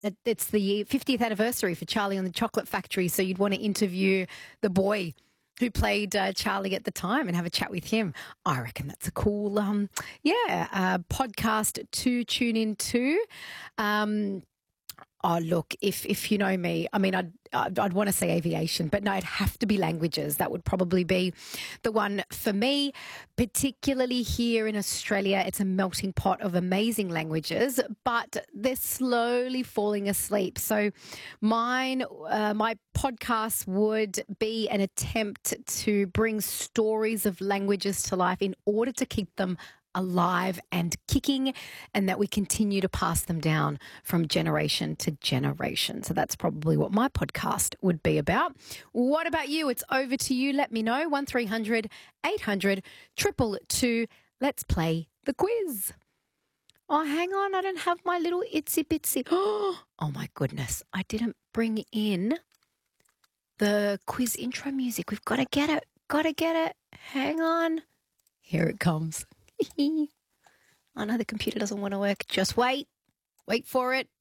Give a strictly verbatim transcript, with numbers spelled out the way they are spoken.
it- it's the fiftieth anniversary for Charlie and the Chocolate Factory, so you'd want to interview the boy who played uh, Charlie at the time and have a chat with him. I reckon that's a cool, um, yeah, uh, podcast to tune into. Um, Oh, look, if if you know me, I mean, I'd, I'd, I'd want to say aviation, but no, it'd have to be languages. That would probably be the one for me, particularly here in Australia. It's a melting pot of amazing languages, but they're slowly falling asleep. So mine, uh, my podcast would be an attempt to bring stories of languages to life in order to keep them alive and kicking, and that we continue to pass them down from generation to generation. So that's probably what my podcast would be about. What about you? It's over to you. Let me know. one three hundred eight hundred two two two. Let's play the quiz. Oh, hang on. I don't have my little itsy bitsy. Oh my goodness. I didn't bring in the quiz intro music. We've got to get it. Got to get it. Hang on. Here it comes. I know the computer doesn't want to work. Just wait. Wait for it.